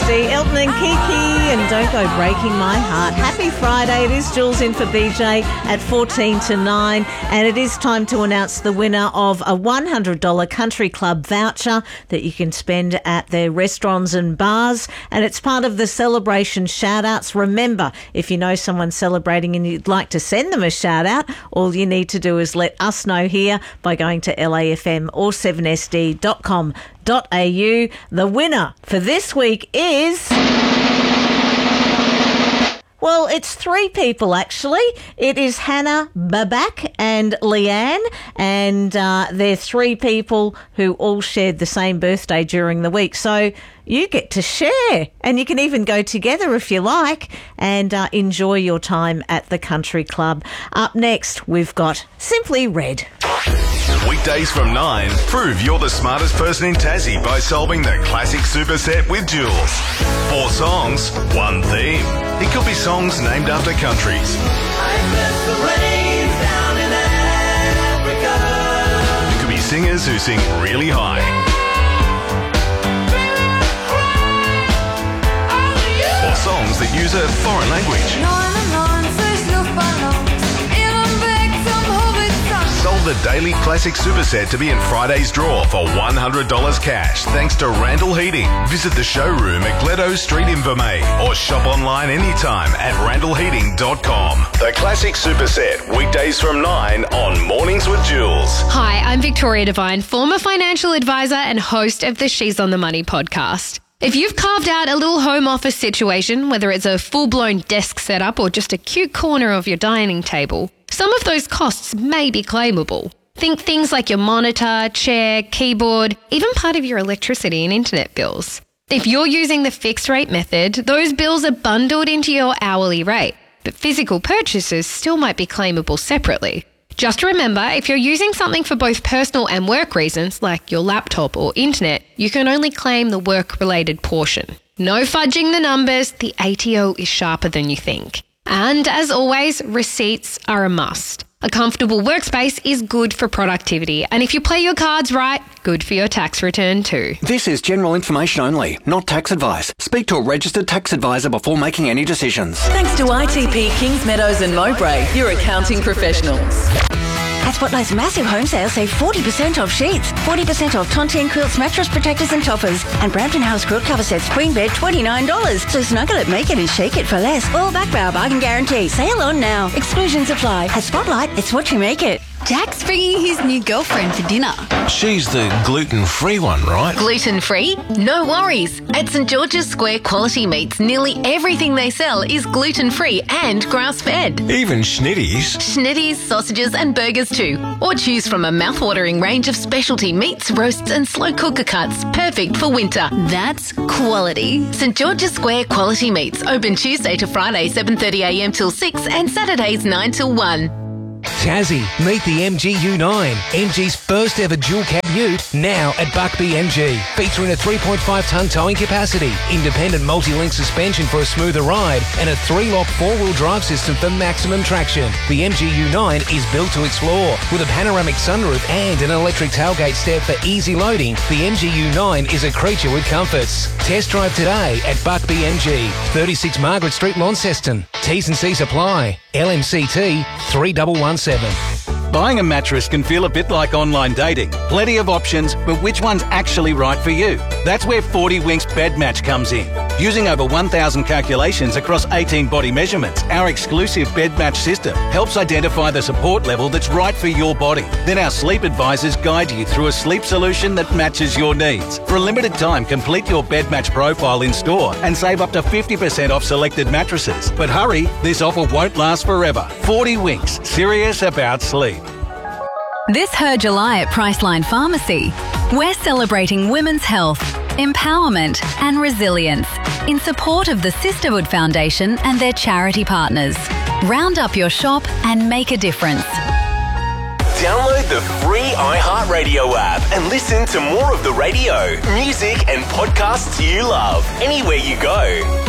7SD, Elton and Kiki, and Don't Go Breaking My Heart. Happy Friday. It is Jules in for BJ at 14 to 9, and it is time to announce the winner of a $100 Country Club voucher that you can spend at their restaurants and bars, and it's part of the celebration shout-outs. Remember, if you know someone celebrating and you'd like to send them a shout-out, all you need to do is let us know here by going to LAFM or 7sd.com.au. The winner for this week is... well, it's three people, actually. It is Hannah, Babak and Leanne, and they're three people who all shared the same birthday during the week. So you get to share, and you can even go together if you like and enjoy your time at the Country Club. Up next, we've got Simply Red. Weekdays from 9, prove you're the smartest person in Tassie by solving the classic superset with Jules. 4 songs, 1 theme. It could be songs named after countries. It could be singers who sing really high. Or songs that use a foreign language. Solve the daily classic superset to be in Friday's draw for $100 cash thanks to Randall Heating. Visit the showroom at Gledo Street in Vermey or shop online anytime at randallheating.com. The classic superset, weekdays from 9 on Mornings with Jules. Hi, I'm Victoria Devine, former financial advisor and host of the She's on the Money podcast. If you've carved out a little home office situation, whether it's a full-blown desk setup or just a cute corner of your dining table, some of those costs may be claimable. Think things like your monitor, chair, keyboard, even part of your electricity and internet bills. If you're using the fixed rate method, those bills are bundled into your hourly rate, but physical purchases still might be claimable separately. Just remember, if you're using something for both personal and work reasons, like your laptop or internet, you can only claim the work-related portion. No fudging the numbers, the ATO is sharper than you think. And as always, receipts are a must. A comfortable workspace is good for productivity, and if you play your cards right, good for your tax return too. This is general information only, not tax advice. Speak to a registered tax advisor before making any decisions. Thanks to ITP Kings Meadows and Mowbray, your accounting professionals. At Spotlight's massive home sale, save 40% off sheets, 40% off Tontine quilts, mattress protectors and toppers, and Brampton House quilt cover sets, queen bed, $29. So snuggle it, make it and shake it for less. All back by our bargain guarantee. Sale on now. Exclusions apply. At Spotlight, it's what you make it. Jack's bringing his new girlfriend for dinner. She's the gluten-free one, right? Gluten-free? No worries. At St George's Square Quality Meats, nearly everything they sell is gluten-free and grass-fed. Even schnitties? Schnitties, sausages and burgers too. Or choose from a mouth-watering range of specialty meats, roasts and slow cooker cuts, perfect for winter. That's quality. St George's Square Quality Meats, open Tuesday to Friday 7:30am till 6 and Saturdays 9 till 1. Tassie, meet the MGU9, MG's first ever dual cab ute, now at Buckby MG. Featuring a 3.5 tonne towing capacity, independent multi-link suspension for a smoother ride, and a 3-lock 4-wheel drive system for maximum traction. The MGU9 is built to explore. With a panoramic sunroof and an electric tailgate step for easy loading, the MGU9 is a creature with comforts. Test drive today at Buckby MG, 36 Margaret Street, Launceston. T's and C's apply. LMCT 3117. Buying a mattress can feel a bit like online dating. Plenty of options, but which one's actually right for you? That's where 40 Winks Bed Match comes in. Using over 1,000 calculations across 18 body measurements, our exclusive Bed Match system helps identify the support level that's right for your body. Then our sleep advisors guide you through a sleep solution that matches your needs. For a limited time, complete your Bed Match profile in store and save up to 50% off selected mattresses. But hurry, this offer won't last forever. 40 Winks, serious about sleep. This Her July at Priceline Pharmacy, we're celebrating women's health, empowerment and resilience in support of the Sisterhood Foundation and their charity partners. Round up your shop and make a difference. Download the free iHeartRadio app and listen to more of the radio, music and podcasts you love anywhere you go.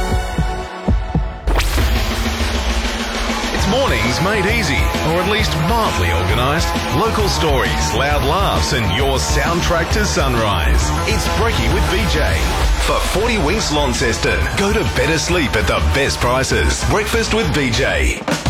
Mornings made easy, or at least mildly organised. Local stories, loud laughs, and your soundtrack to sunrise. It's Breaky with BJ. For 40 Winks Launceston, go to better sleep at the best prices. Breakfast with BJ.